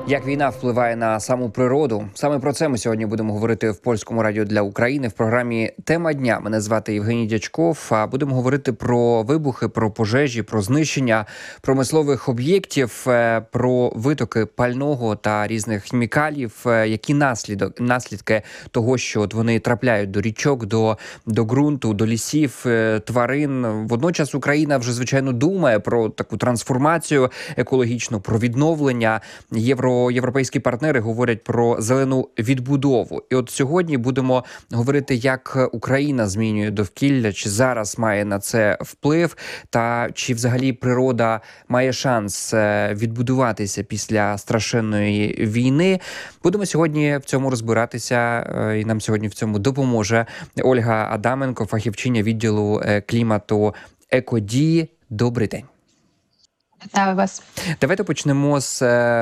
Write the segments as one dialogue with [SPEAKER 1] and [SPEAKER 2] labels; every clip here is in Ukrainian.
[SPEAKER 1] Як війна впливає на саму природу? Саме про це ми сьогодні будемо говорити в Польському радіо для України в програмі «Тема дня». Мене звати Євгеній Дячков, а будемо говорити про вибухи, про пожежі, про знищення промислових об'єктів, про витоки пального та різних хімікалів, які наслідки того, що от вони трапляють до річок, до ґрунту, до лісів, тварин. Водночас Україна вже, звичайно, думає про таку трансформацію екологічну, про відновлення. Європейські партнери говорять про зелену відбудову. І от сьогодні будемо говорити, як Україна змінює довкілля, чи зараз має на це вплив, та чи взагалі природа має шанс відбудуватися після страшенної війни. Будемо сьогодні в цьому розбиратися, і нам сьогодні в цьому допоможе Ольга Адаменко, фахівчиня відділу клімату «Екодії». Добрий день.
[SPEAKER 2] Вітаю вас.
[SPEAKER 1] Давайте почнемо з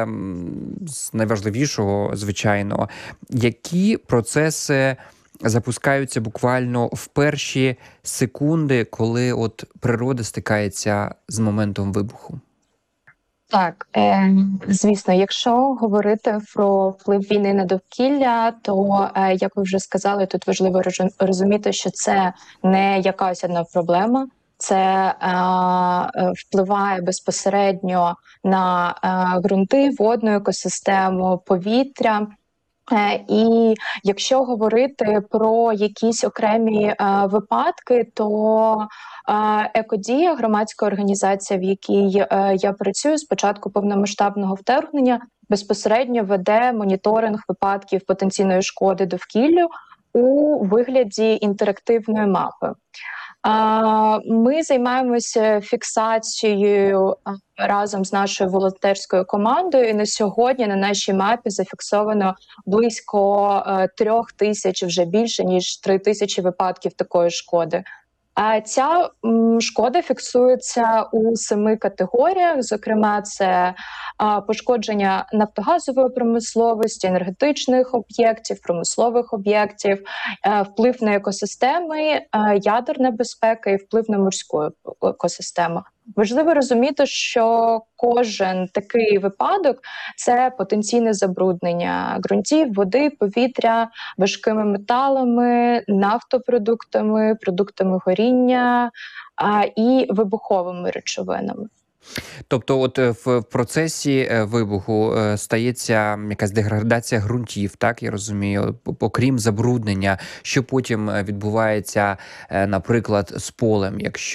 [SPEAKER 1] найважливішого, звичайно. Які процеси запускаються буквально в перші секунди, коли от природа стикається з моментом вибуху?
[SPEAKER 2] Так, звісно, якщо говорити про вплив війни на довкілля, то, як ви вже сказали, тут важливо розуміти, що це не якась одна проблема. Це впливає безпосередньо на ґрунти, водну екосистему, повітря. І якщо говорити про якісь окремі випадки, то «Екодія», громадська організація, в якій я працюю з початку повномасштабного вторгнення, безпосередньо веде моніторинг випадків потенційної шкоди довкіллю у вигляді інтерактивної мапи. Ми займаємося фіксацією разом з нашою волонтерською командою, і на сьогодні на нашій мапі зафіксовано близько 3000, вже більше ніж 3000 випадків такої шкоди. А ця шкода фіксується у 7 категоріях, зокрема це пошкодження нафтогазової промисловості, енергетичних об'єктів, промислових об'єктів, вплив на екосистеми, ядерна безпека і вплив на морську екосистему. Важливо розуміти, що кожен такий випадок – це потенційне забруднення ґрунтів, води, повітря, важкими металами, нафтопродуктами, продуктами горіння і вибуховими речовинами.
[SPEAKER 1] Тобто от в процесі вибуху стається якась деградація ґрунтів, так, я розумію, окрім забруднення, що потім відбувається, наприклад, з полем, якщо